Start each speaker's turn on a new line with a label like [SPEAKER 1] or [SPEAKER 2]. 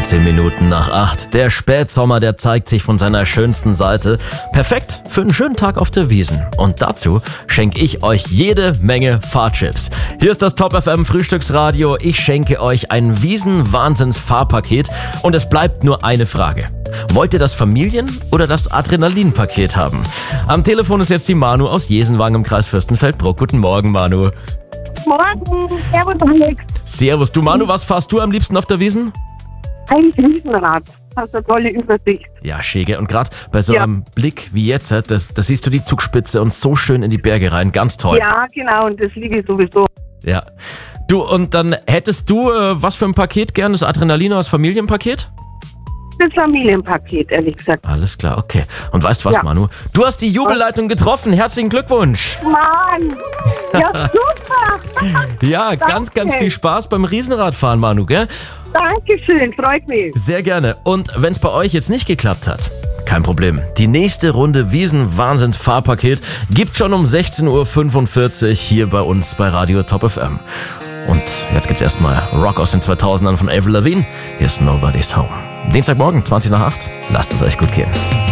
[SPEAKER 1] 19 Minuten nach 8. Der Spätsommer, der zeigt sich von seiner schönsten Seite. Perfekt für einen schönen Tag auf der Wiesn. Und dazu schenke ich euch jede Menge Fahrtchips. Hier ist das Top FM Frühstücksradio. Ich schenke euch ein Wiesn-Wahnsinns-Fahrpaket. Und es bleibt nur eine Frage. Wollt ihr das Familien- oder das Adrenalin-Paket haben? Am Telefon ist jetzt die Manu aus Jesenwang im Kreis Fürstenfeldbruck. Guten Morgen, Manu.
[SPEAKER 2] Morgen, servus Alex.
[SPEAKER 1] Servus. Du, Manu, was fahrst du am liebsten auf der Wiesn?
[SPEAKER 2] Ein Riesenrad. Hast eine tolle Übersicht.
[SPEAKER 1] Ja, schicke. Und gerade bei so einem Blick wie jetzt, da siehst du die Zugspitze und so schön in die Berge rein. Ganz toll.
[SPEAKER 2] Ja, genau, und das liebe ich sowieso.
[SPEAKER 1] Ja. Du, und dann hättest du was für ein Paket gern? Das Adrenalin oder das Familienpaket?
[SPEAKER 2] Das Familienpaket, ehrlich gesagt.
[SPEAKER 1] Alles klar, okay. Und weißt du was,
[SPEAKER 2] Ja.
[SPEAKER 1] Manu? Du hast die Jubelleitung getroffen. Herzlichen Glückwunsch.
[SPEAKER 2] Mann! Ja, super!
[SPEAKER 1] Ja, ganz viel Spaß beim Riesenradfahren, Manu, gell?
[SPEAKER 2] Dankeschön, freut mich.
[SPEAKER 1] Sehr gerne. Und wenn es bei euch jetzt nicht geklappt hat, kein Problem. Die nächste Runde Wiesn-Wahnsinns-Fahrpaket gibt schon um 16.45 Uhr hier bei uns bei Radio Top FM. Und jetzt gibt's erstmal Rock aus den 2000ern von Avril Lavigne. Hier ist Nobody's Home. Dienstagmorgen, 20 nach 8. Lasst es euch gut gehen.